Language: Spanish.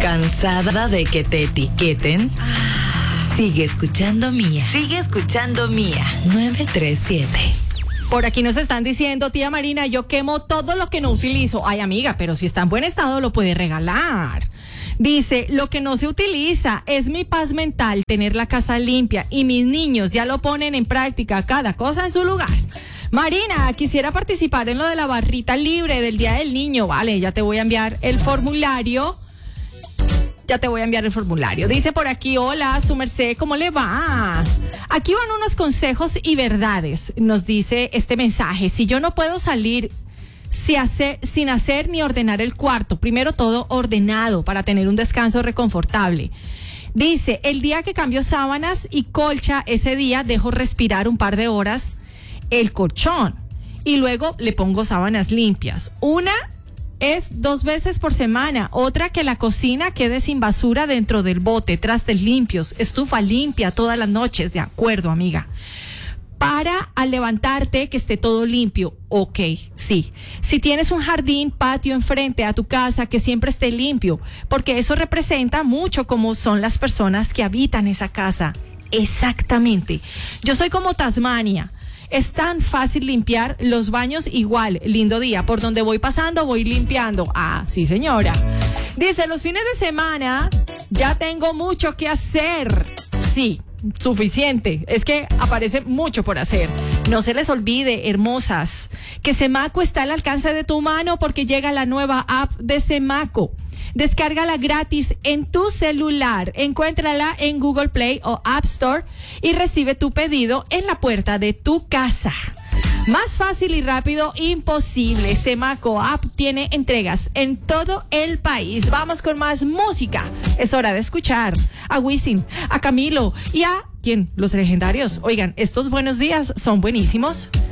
¿Cansada de que te etiqueten? Sigue escuchando Mía. Sigue escuchando Mía. 937. Por aquí nos están diciendo, tía Marina, yo quemo todo lo que no utilizo. Ay, amiga, pero si está en buen estado lo puede regalar. Dice, lo que no se utiliza es mi paz mental, tener la casa limpia, y mis niños ya lo ponen en práctica, cada cosa en su lugar. Marina, quisiera participar en lo de la barrita libre del Día del Niño. Vale, ya te voy a enviar el formulario. Dice por aquí, hola, su merced, ¿cómo le va? Aquí van unos consejos y verdades. Nos dice este mensaje: si yo no puedo salir sin hacer ni ordenar el cuarto, primero todo ordenado para tener un descanso reconfortable. Dice, el día que cambio sábanas y colcha, ese día dejo respirar un par de horas el colchón y luego le pongo sábanas limpias. Una es 2 veces por semana, otra que la cocina quede sin basura dentro del bote, trastes limpios, estufa limpia todas las noches. De acuerdo, amiga. Para al levantarte que esté todo limpio. Ok, sí. Si tienes un jardín, patio enfrente a tu casa, que siempre esté limpio, porque eso representa mucho cómo son las personas que habitan esa casa. Exactamente. Yo soy como Tasmania. Es tan fácil limpiar los baños igual. Lindo día. Por donde voy pasando, voy limpiando. Ah, sí, señora. Dice, los fines de semana ya tengo mucho que hacer. Sí, suficiente. Es que aparece mucho por hacer. No se les olvide, hermosas, que Semaco está al alcance de tu mano porque llega la nueva app de Semaco. Descárgala gratis en tu celular, encuéntrala en Google Play o App Store y recibe tu pedido en la puerta de tu casa. Más fácil y rápido imposible. Semaco App tiene entregas en todo el país. Vamos con más música. Es hora de escuchar a Wisin, a Camilo y a ¿quién? Los legendarios. Oigan, estos buenos días son buenísimos.